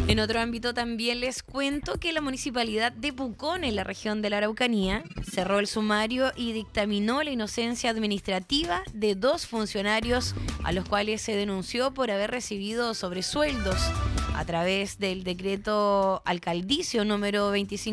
En otro ámbito también les cuento que la municipalidad de Pucón, en la región de la Araucanía, cerró el sumario y dictaminó la inocencia administrativa de 2 funcionarios a los cuales se denunció por haber recibido sobresueldos. A través del decreto alcaldicio número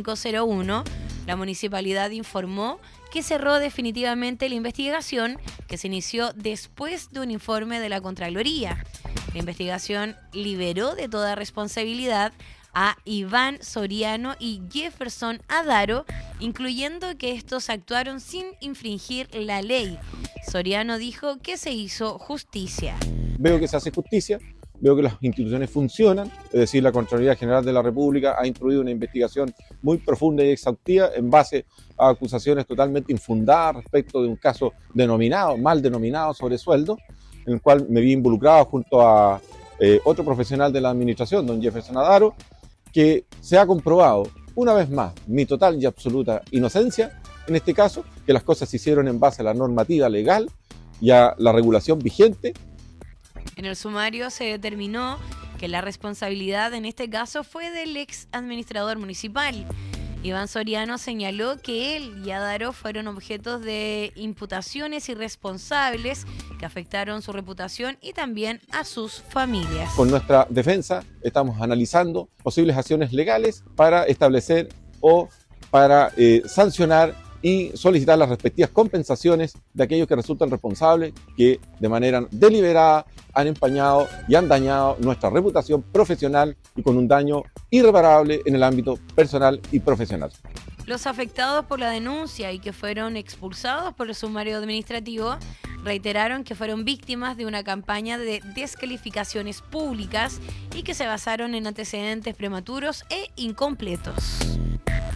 2501, la municipalidad informó que cerró definitivamente la investigación que se inició después de un informe de la Contraloría. La investigación liberó de toda responsabilidad a Iván Soriano y Jefferson Adaro, incluyendo que estos actuaron sin infringir la ley. Soriano dijo que se hizo justicia. Veo que se hace justicia, veo que las instituciones funcionan, es decir, la Contraloría General de la República ha instruido una investigación muy profunda y exhaustiva en base a acusaciones totalmente infundadas respecto de un caso denominado, mal denominado sobresueldo, en el cual me vi involucrado junto a otro profesional de la administración, don Jefferson Adaro, que se ha comprobado una vez más mi total y absoluta inocencia, en este caso, que las cosas se hicieron en base a la normativa legal y a la regulación vigente. En el sumario se determinó que la responsabilidad en este caso fue del ex administrador municipal. Iván Soriano señaló que él y Adaro fueron objetos de imputaciones irresponsables que afectaron su reputación y también a sus familias. Con nuestra defensa estamos analizando posibles acciones legales para establecer o para sancionar y solicitar las respectivas compensaciones de aquellos que resultan responsables que de manera deliberada han empañado y han dañado nuestra reputación profesional y con un daño irreparable en el ámbito personal y profesional. Los afectados por la denuncia y que fueron expulsados por el sumario administrativo reiteraron que fueron víctimas de una campaña de descalificaciones públicas y que se basaron en antecedentes prematuros e incompletos.